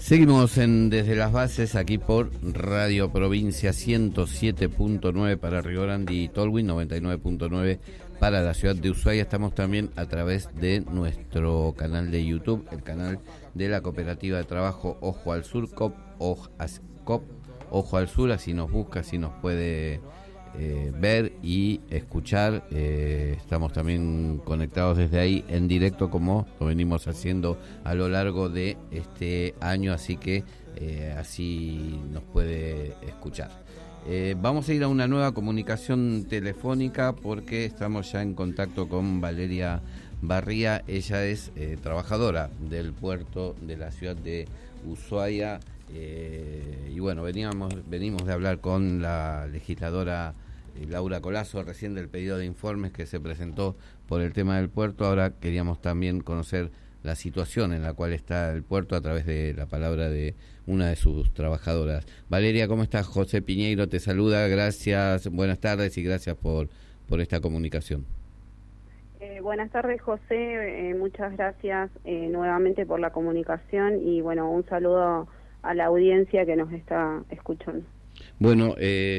Seguimos desde las bases aquí por Radio Provincia 107.9 para Río Grande y Tolwyn, 99.9 para la ciudad de Ushuaia. Estamos también a través de nuestro canal de YouTube, el canal de la Cooperativa de Trabajo Ojo al Sur, COP, Ojo al Sur, así nos busca, así nos puede ver y escuchar. Estamos también conectados desde ahí en directo, como lo venimos haciendo a lo largo de este año, así que así nos puede escuchar. Vamos a ir a una nueva comunicación telefónica porque estamos ya en contacto con Valeria Barría. Ella es trabajadora del puerto de la ciudad de Ushuaia. Y bueno, venimos de hablar con la legisladora Laura Colazo recién del pedido de informes que se presentó por el tema del puerto. Ahora queríamos también conocer la situación en la cual está el puerto a través de la palabra de una de sus trabajadoras. Valeria, ¿cómo estás? José Piñeiro te saluda, gracias, buenas tardes y gracias por esta comunicación. Buenas tardes, José, muchas gracias nuevamente por la comunicación y bueno, un saludo a la audiencia que nos está escuchando. Bueno,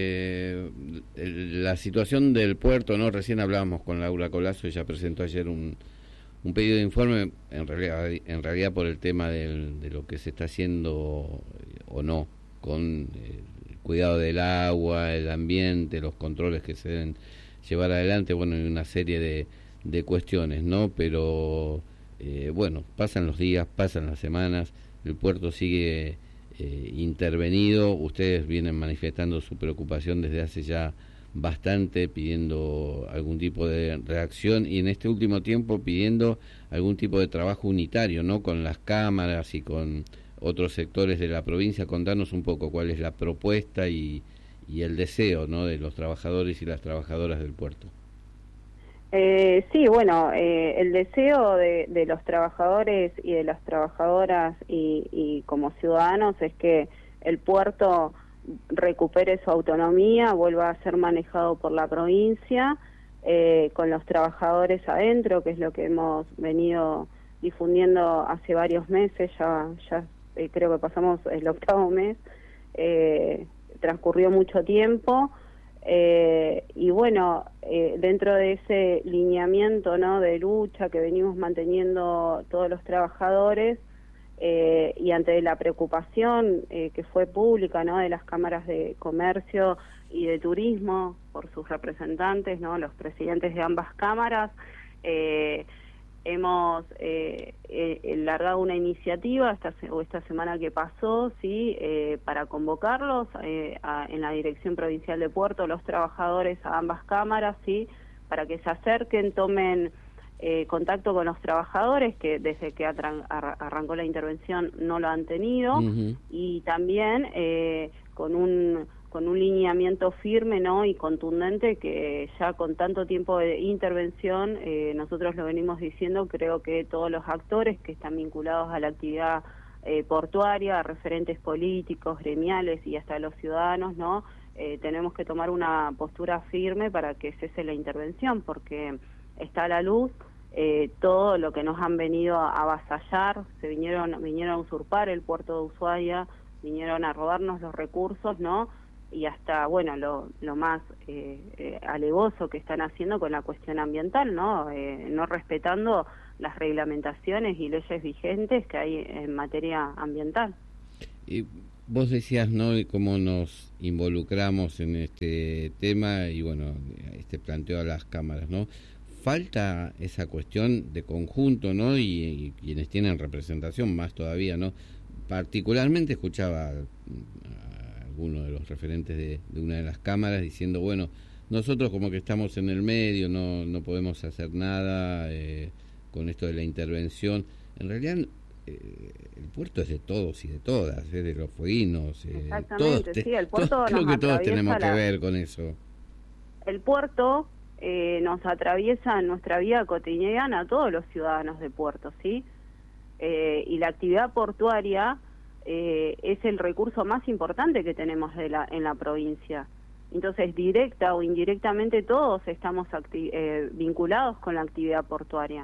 la situación del puerto, ¿no? Recién hablábamos con Laura Colazo, ella presentó ayer un pedido de informe, en realidad por el tema de lo que se está haciendo o no, con el cuidado del agua, el ambiente, los controles que se deben llevar adelante, bueno, y una serie de cuestiones, ¿no? Pero, bueno, pasan los días, pasan las semanas, el puerto sigue intervenido, ustedes vienen manifestando su preocupación desde hace ya bastante, pidiendo algún tipo de reacción y en este último tiempo pidiendo algún tipo de trabajo unitario, ¿no? Con las cámaras y con otros sectores de la provincia. Contanos un poco cuál es la propuesta y el deseo, ¿no? De los trabajadores y las trabajadoras del puerto. Sí, bueno, el deseo de los trabajadores y de las trabajadoras y como ciudadanos es que el puerto recupere su autonomía, vuelva a ser manejado por la provincia, con los trabajadores adentro, que es lo que hemos venido difundiendo hace varios meses, ya creo que pasamos el 8º mes, transcurrió mucho tiempo. Y bueno, dentro de ese lineamiento, ¿no?, de lucha que venimos manteniendo todos los trabajadores y ante la preocupación que fue pública, ¿no?, de las cámaras de comercio y de turismo por sus representantes, ¿no?, los presidentes de ambas cámaras, hemos largado una iniciativa esta semana que pasó, sí, para convocarlos en la Dirección Provincial de Puerto, los trabajadores a ambas cámaras, sí, para que se acerquen, tomen contacto con los trabajadores que desde que arrancó la intervención no lo han tenido, y también con un lineamiento firme, ¿no?, y contundente, que ya con tanto tiempo de intervención, nosotros lo venimos diciendo, creo que todos los actores que están vinculados a la actividad portuaria, referentes políticos, gremiales y hasta los ciudadanos, ¿no?, tenemos que tomar una postura firme para que cese la intervención, porque está a la luz todo lo que nos han venido a avasallar, vinieron a usurpar el puerto de Ushuaia, vinieron a robarnos los recursos, ¿no?, y hasta, bueno, lo más alevoso que están haciendo con la cuestión ambiental, ¿no?, no respetando las reglamentaciones y leyes vigentes que hay en materia ambiental. Y vos decías, ¿no?, cómo nos involucramos en este tema y, bueno, este planteo a las cámaras, ¿no? Falta esa cuestión de conjunto, ¿no?, y quienes tienen representación más todavía, ¿no? Particularmente escuchaba uno de los referentes de una de las cámaras diciendo, bueno, nosotros como que estamos en el medio, no podemos hacer nada con esto de la intervención. En realidad el puerto es de todos y de todas, es de los fueguinos. Exactamente, sí, el puerto creo que todos tenemos que ver con eso. El puerto nos atraviesa en nuestra vida cotidiana a todos los ciudadanos de puerto, ¿sí? Y la actividad portuaria es el recurso más importante que tenemos en la provincia. Entonces, directa o indirectamente, todos estamos vinculados con la actividad portuaria.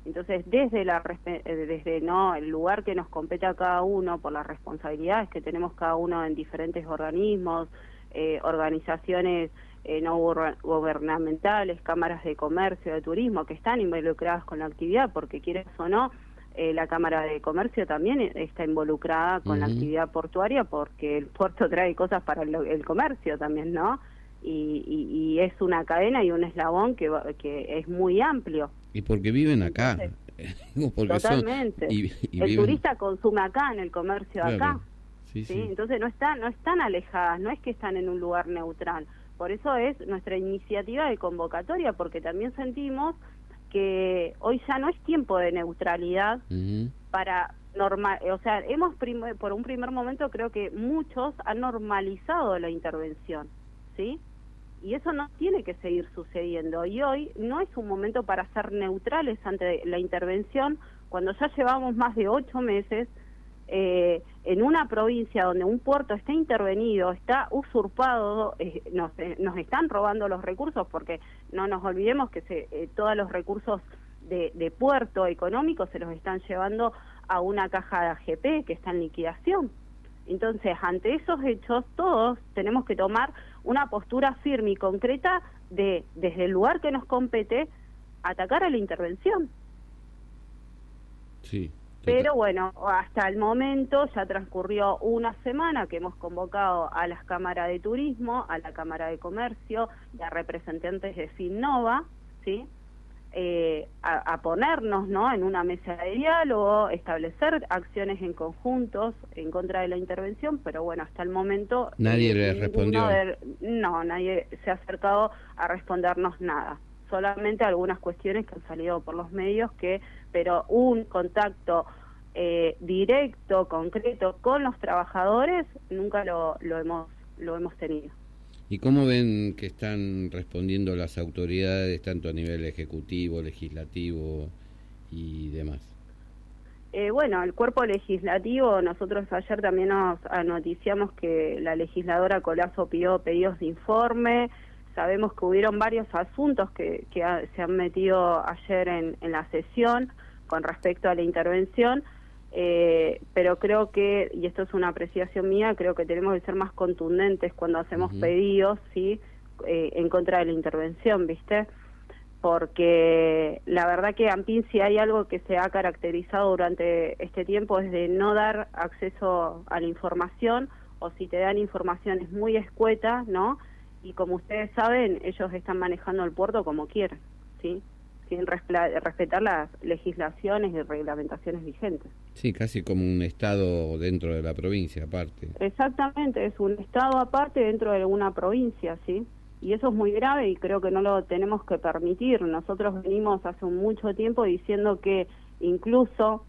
Entonces, desde no el lugar que nos compete a cada uno, por las responsabilidades que tenemos cada uno en diferentes organismos, organizaciones no gubernamentales, cámaras de comercio, de turismo, que están involucradas con la actividad, porque quieres o no, la Cámara de Comercio también está involucrada con la actividad portuaria, porque el puerto trae cosas para el comercio también, ¿no? Y es una cadena y un eslabón que es muy amplio. Y porque viven acá. Porque totalmente. El turista consume acá, en el comercio, claro, acá. Sí. Entonces no están alejadas, no es que están en un lugar neutral. Por eso es nuestra iniciativa de convocatoria, porque también sentimos que hoy ya no es tiempo de neutralidad para o sea, por un primer momento creo que muchos han normalizado la intervención, ¿sí? Y eso no tiene que seguir sucediendo. Y hoy no es un momento para ser neutrales ante la intervención, cuando ya llevamos más de 8 meses en una provincia donde un puerto está intervenido, está usurpado, nos están robando los recursos, porque no nos olvidemos que todos los recursos de puerto económico se los están llevando a una caja de AGP que está en liquidación. Entonces, ante esos hechos, todos tenemos que tomar una postura firme y concreta desde el lugar que nos compete, atacar a la intervención. Sí. Pero bueno, hasta el momento ya transcurrió una semana que hemos convocado a las cámaras de turismo, a la Cámara de Comercio y a representantes de Finnova, ¿sí? A ponernos, ¿no?, en una mesa de diálogo, establecer acciones en conjuntos en contra de la intervención, pero bueno, hasta el momento nadie le respondió. Nadie se ha acercado a respondernos nada. Solamente algunas cuestiones que han salido por los medios, pero un contacto directo, concreto con los trabajadores nunca lo hemos tenido. ¿Y cómo ven que están respondiendo las autoridades, tanto a nivel ejecutivo, legislativo y demás? Bueno, el cuerpo legislativo, nosotros ayer también nos noticiamos que la legisladora Colazo pidió pedidos de informe. Sabemos que hubieron varios asuntos que se han metido ayer en la sesión con respecto a la intervención, pero creo que, y esto es una apreciación mía, creo que tenemos que ser más contundentes cuando hacemos pedidos, ¿sí?, en contra de la intervención, ¿viste? Porque la verdad que AMPIN, si hay algo que se ha caracterizado durante este tiempo, es de no dar acceso a la información, o si te dan información es muy escueta, ¿no? Y como ustedes saben, ellos están manejando el puerto como quieren, ¿sí?, sin respetar las legislaciones y reglamentaciones vigentes. Sí, casi como un estado dentro de la provincia, aparte. Exactamente, es un estado aparte dentro de una provincia, ¿sí? Y eso es muy grave y creo que no lo tenemos que permitir. Nosotros venimos hace mucho tiempo diciendo que incluso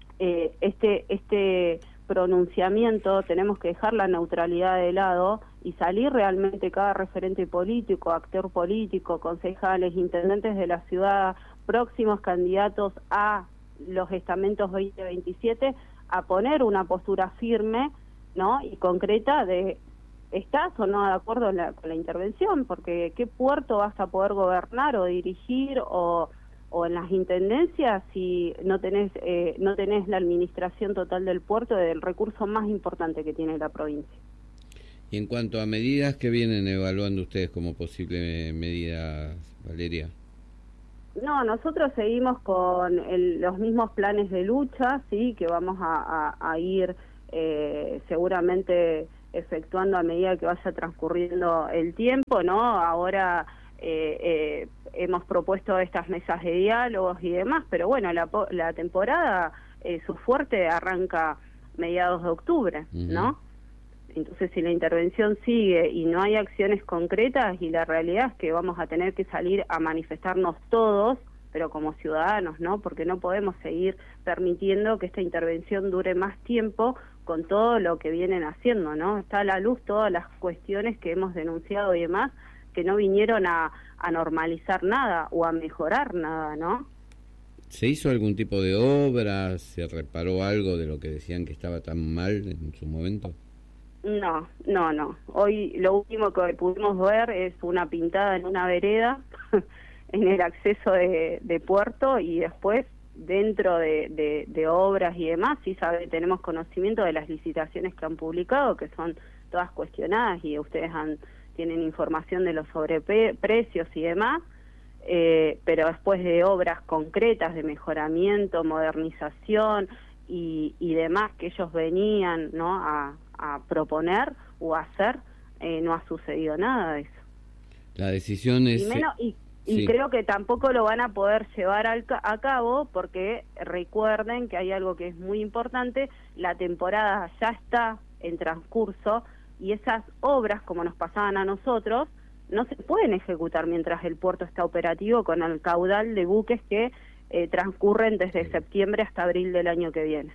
este pronunciamiento tenemos que dejar la neutralidad de lado y salir realmente cada referente político, actor político, concejales, intendentes de la ciudad, próximos candidatos a los estamentos 2027, a poner una postura firme, ¿no?, y concreta de ¿estás o no de acuerdo con la intervención? Porque ¿qué puerto vas a poder gobernar o dirigir o en las intendencias si no tenés la administración total del puerto, del recurso más importante que tiene la provincia? Y en cuanto a medidas, ¿qué vienen evaluando ustedes como posible medidas, Valeria? No, nosotros seguimos con los mismos planes de lucha, sí, que vamos a ir seguramente efectuando a medida que vaya transcurriendo el tiempo, ¿no? Ahora hemos propuesto estas mesas de diálogos y demás, pero bueno, la temporada, su fuerte arranca mediados de octubre, ¿no? Entonces, si la intervención sigue y no hay acciones concretas, y la realidad es que vamos a tener que salir a manifestarnos todos, pero como ciudadanos, ¿no? Porque no podemos seguir permitiendo que esta intervención dure más tiempo con todo lo que vienen haciendo, ¿no? Está a la luz todas las cuestiones que hemos denunciado y demás, que no vinieron a normalizar nada o a mejorar nada, ¿no? ¿Se hizo algún tipo de obra? ¿Se reparó algo de lo que decían que estaba tan mal en su momento? No. Hoy lo último que pudimos ver es una pintada en una vereda en el acceso de puerto, y después dentro de obras y demás, sí tenemos conocimiento de las licitaciones que han publicado, que son todas cuestionadas y ustedes tienen información de los sobreprecios y demás, pero después de obras concretas de mejoramiento, modernización y demás que ellos venían, ¿no?, a proponer o a hacer, no ha sucedido nada de eso. La decisión es... Y sí. Creo que tampoco lo van a poder llevar a cabo porque recuerden que hay algo que es muy importante, la temporada ya está en transcurso y esas obras, como nos pasaban a nosotros, no se pueden ejecutar mientras el puerto está operativo con el caudal de buques que transcurren desde septiembre hasta abril del año que viene.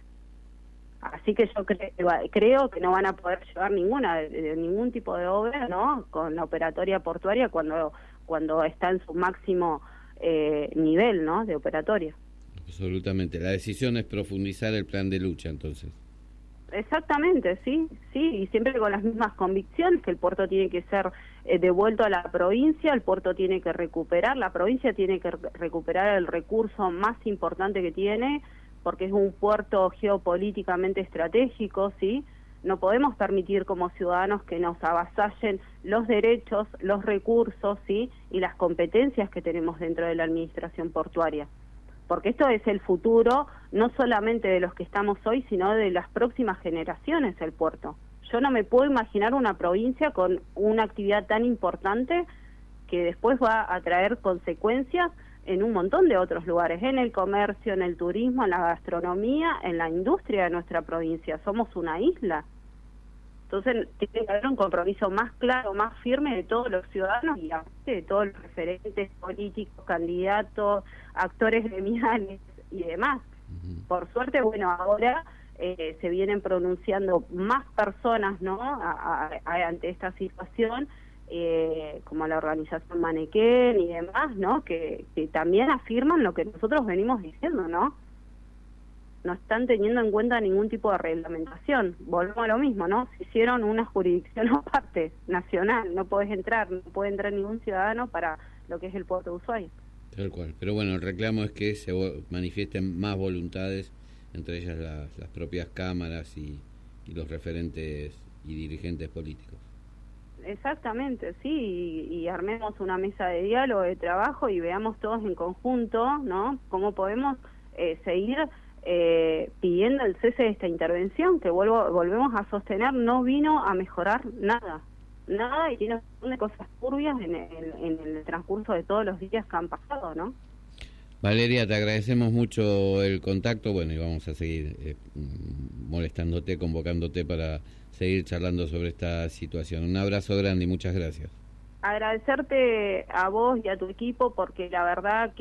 Así que yo creo que no van a poder llevar ningún tipo de obra, ¿no?, con la operatoria portuaria cuando está en su máximo nivel, ¿no?, de operatoria. Absolutamente. La decisión es profundizar el plan de lucha, entonces. Exactamente, sí, y siempre con las mismas convicciones, que el puerto tiene que ser devuelto a la provincia, el puerto tiene que recuperar, la provincia tiene que recuperar el recurso más importante que tiene, porque es un puerto geopolíticamente estratégico, ¿sí? No podemos permitir como ciudadanos que nos avasallen los derechos, los recursos, ¿sí?, y las competencias que tenemos dentro de la administración portuaria. Porque esto es el futuro, no solamente de los que estamos hoy, sino de las próximas generaciones, el puerto. Yo no me puedo imaginar una provincia con una actividad tan importante que después va a traer consecuencias en un montón de otros lugares, en el comercio, en el turismo, en la gastronomía, en la industria de nuestra provincia. Somos una isla. Entonces tiene que haber un compromiso más claro, más firme de todos los ciudadanos y de todos los referentes políticos, candidatos, actores gremiales y demás. Por suerte, bueno, ahora se vienen pronunciando más personas, ¿no?, ante esta situación, como la organización Manequén y demás, ¿no?, que también afirman lo que nosotros venimos diciendo, ¿no? No están teniendo en cuenta ningún tipo de reglamentación. Volvemos a lo mismo, ¿no? Se hicieron una jurisdicción aparte, nacional, no puede entrar ningún ciudadano para lo que es el puerto de Ushuaia. Tal cual. Pero bueno, el reclamo es que se manifiesten más voluntades, entre ellas las propias cámaras y los referentes y dirigentes políticos. Exactamente, sí, y armemos una mesa de diálogo, de trabajo y veamos todos en conjunto, ¿no?, cómo podemos seguir pidiendo el cese de esta intervención, que volvemos a sostener, no vino a mejorar nada, y tiene un montón de cosas turbias en el transcurso de todos los días que han pasado, ¿no? Valeria, te agradecemos mucho el contacto, bueno, y vamos a seguir molestándote, convocándote para seguir charlando sobre esta situación. Un abrazo grande y muchas gracias. Agradecerte a vos y a tu equipo, porque la verdad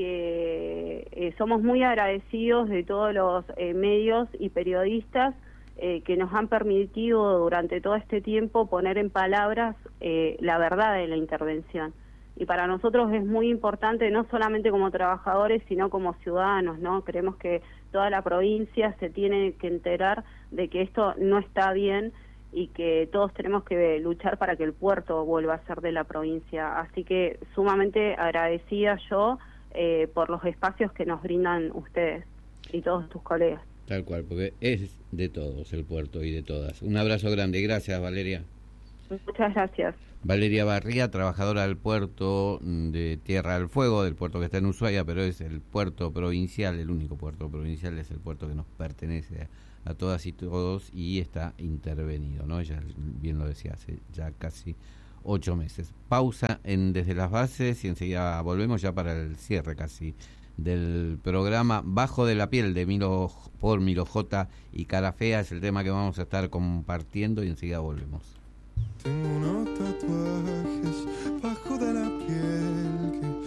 que somos muy agradecidos de todos los medios y periodistas que nos han permitido durante todo este tiempo poner en palabras la verdad de la intervención. Y para nosotros es muy importante, no solamente como trabajadores, sino como ciudadanos, ¿no? Creemos que toda la provincia se tiene que enterar de que esto no está bien y que todos tenemos que luchar para que el puerto vuelva a ser de la provincia. Así que sumamente agradecida yo por los espacios que nos brindan ustedes y todos tus colegas. Tal cual, porque es de todos el puerto y de todas. Un abrazo grande. Gracias, Valeria. Muchas gracias. Valeria Barría, trabajadora del puerto de Tierra del Fuego, del puerto que está en Ushuaia, pero es el puerto provincial, el único puerto provincial, es el puerto que nos pertenece a todas y todos y está intervenido, ¿no? Ella bien lo decía, hace ya casi 8 meses. Pausa desde las bases y enseguida volvemos ya para el cierre casi del programa. Bajo de la piel de por Milo J y Cara Fea es el tema que vamos a estar compartiendo y enseguida volvemos. Tengo unos tatuajes bajo de la piel que